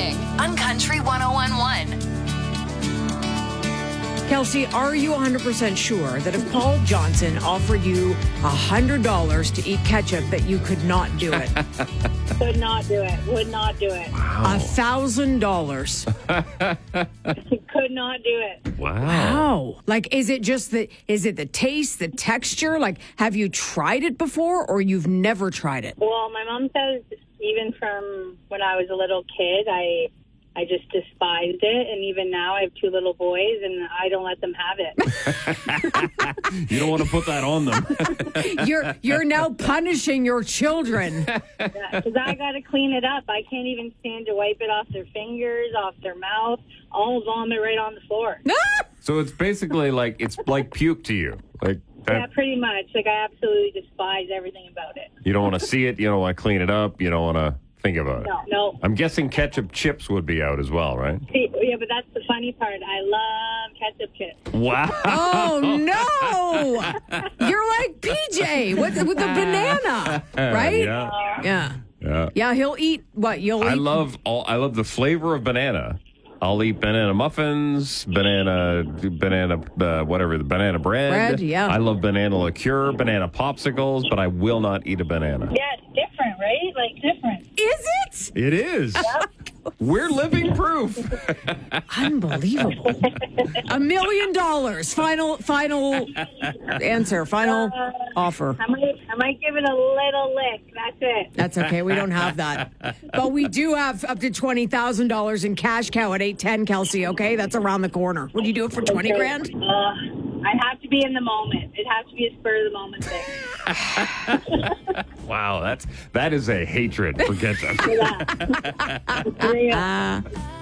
morning on Country 101.1. Kelsey, are you 100% sure that if Paul Johnson offered you $100 to eat ketchup that you could not do it? Could not do it. Would not do it. $1,000. Could not do it. Wow. Like, is it the taste, the texture? Like, have you tried it before or you've never tried it? Well, my mom says even from when I was a little kid, I just despised it. And even now I have 2 little boys and I don't let them have it. You don't want to put that on them. You're now punishing your children. Because I got to clean it up. I can't even stand to wipe it off their fingers, off their mouth. I'll vomit right on the floor. So it's basically it's like puke to you. Yeah, pretty much. Like, I absolutely despise everything about it. You don't want to see it. You don't want to clean it up. You don't want to think about it. No. I'm guessing ketchup chips would be out as well, right? Yeah, but that's the funny part. I love ketchup chips. Wow. Oh, no. You're like PJ with the banana, right? Yeah. Yeah, he'll eat what? I love the flavor of banana. I'll eat banana muffins, banana bread. Yeah. I love banana liqueur, banana popsicles, but I will not eat a banana. Yeah, it's different, right? Like, different. Is it? It is. Yep. We're living proof. Unbelievable. $1 million. Final answer. Final offer. I might give it a little lick. That's it. That's okay. We don't have that. But we do have up to $20,000 in cash cow at 8:10, Kelsey, okay? That's around the corner. Would you do it for 20 grand? I'd have to be in the moment. It'd have to be a spur of the moment thing. Wow, that is a hatred for ketchup. Yeah.